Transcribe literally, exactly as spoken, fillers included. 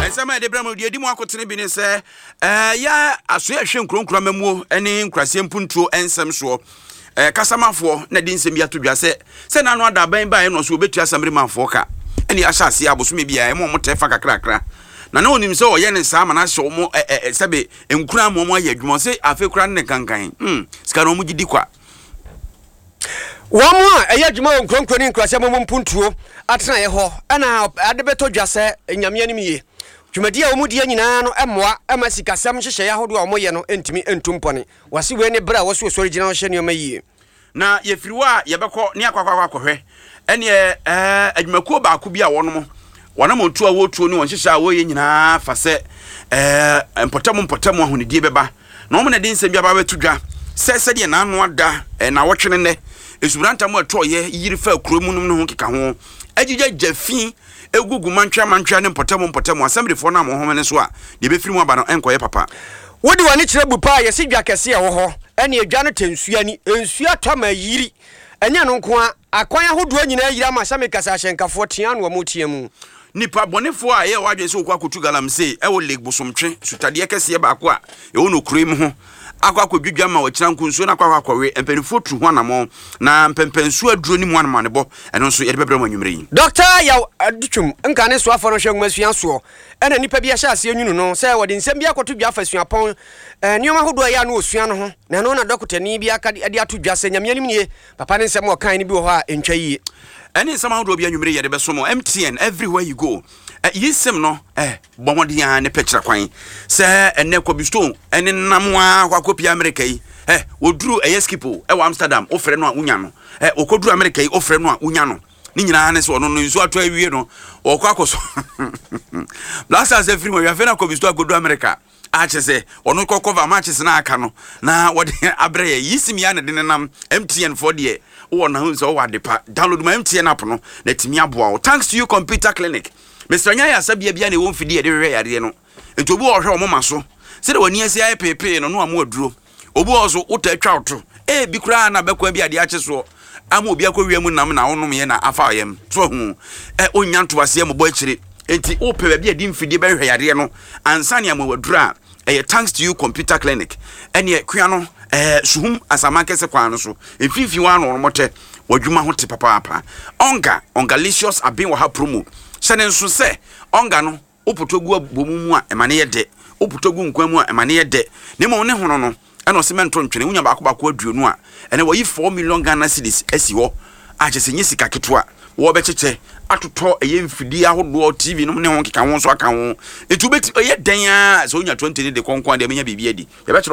Sama de Bramo de Dimu akotene bi ne se eh ya aso ya hwe nkronkro mamuo ene nkrase mpuntuo ensem so eh kasamafo na di nsem ya to dwa se se na no adaban ba e no so obetu asamre manfo ka ene ya hyase abosome bia e mo motefa kakrakra na na onim se oye ne sa ma na hye mo eh sebe enkura mo mo ya adwuma se afekura ne kankan hm sika no mo gidi kwa Wamu eye djuma nkronkro ni nkrase mo mpuntuo atena ye ho ana ade beto dwa se nyame anim ye dwumadi a omudi nyina no emmoa ema sikasam hyehye ya hodo a omoye no entimi entumpone wase we ne bra wase osori gina hye ne omayi na yefiriwa yebekọ ne akwakwa akwahwe ene eh adwumakuo baako bi a wono wana montu a wotuo ni wonhyehye a woye nyina fa se eh empotam mpotam ahonidie beba na omo na de nsem bia ba betudwa se se de na anu ada na wotwene ne esubranta mo atoye yiri fa kuromu num no ho keka ho agigya jafin egugu mantwa mantwa ne mpotam mpotam assembly fo na mo homene so a de be firi mu aba no enkoye papa wodi wani kire bupa ye sidwa kese ho ho ene edwa no tensua ni ensua tama yiri enya no nko a akwan ahodo nyina yiri ama same kasa hyenkafo tia no mo tia mu nipa bonefo a ye wadwe se okwa kotu galamse e wo leg bosomtwe sutade kese ba ko a e wo no kurim ho akwa kodwudwa ma wakira nkunsuo na akwa akwawe emperifo tu ho anamo na mpempensuo aduro ni mu anamane bo eno nso ye de bebre manwumre yi doctor ya adutwum nka ne so afo no hwe ngmasua so ena nipa bia hya ase anyunu no se wode nsem bia kotodwa afasua pon eh nioma hodo ya na osua no ho na no na doctor ni bia ka de atodwa se nyame anim nie papa ne nsem o kan ni bi ho a entwa yi eni nsem hodo bia nwumre ye de beso M T N everywhere you go eh yisem no eh bomodian ne pekira kwan se enne kobisto ene namwa kwakopi America yi eh woduru eyeskipo e wa Amsterdam ofre no a unya no eh okoduru America yi ofre no a unya no ni nyina ne se ono no nso ato awie no okwa akoso last as every we have na kobisto akodu America a chese ono kokova matches na aka no na wode abre yisim ya ne de nam M T N for de wo na hu so wade pa download my M T N app no na timi aboa thanks to you computer clinic Mister Nya ya sabia bia ne won fidi de hwe yare no enti obi wo hwe omo maso se de wani asi ayepepe no no amo aduro obi wo so uta atwa oto e bi kura na bekwa bi ade ache so ama obi akwa mu nam na wonom ye na afa yem so hu e onyanto ase mo bo akire enti ope bi ade mfidi be hwe yare no ansane am waduro a e thanks to you computer clinic ene kua no eh suhum asama kese kwa no so efifi wa no mote wadwuma ho te papa papa onga ongalicious abin wa ha promo sene nso se onga no opotogu abomu mu a emane ye de opotogu nkwan mu a emane ye de ne mo ne hono no ena osemento ntwene unya baako baako aduonu a ene wo yi four million Ghana cedis esi ho a chese nye sika keto a wo be cheche atoto eye mfidi ahodo T V no ne ho keka ho so aka ho etu beti eye den a so unya twenty de konkon de menya bibia di ye be